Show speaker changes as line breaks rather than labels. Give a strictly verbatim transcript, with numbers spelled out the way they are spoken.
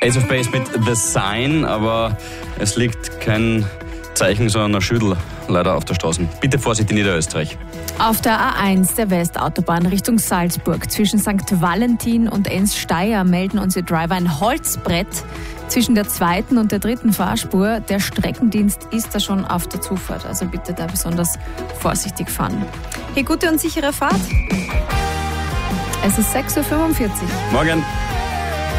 Ace of Base mit The Sign, aber es liegt kein Zeichen, sondern ein Schüttel leider auf der Straße. Bitte Vorsicht in Niederösterreich.
Auf der A eins der Westautobahn Richtung Salzburg zwischen Sankt Valentin und Enns-Steyr melden unsere Driver ein Holzbrett zwischen der zweiten und der dritten Fahrspur. Der Streckendienst ist da schon auf der Zufahrt, also bitte da besonders vorsichtig fahren. Hey, gute und sichere Fahrt. Es ist sechs Uhr fünfundvierzig.
Morgen.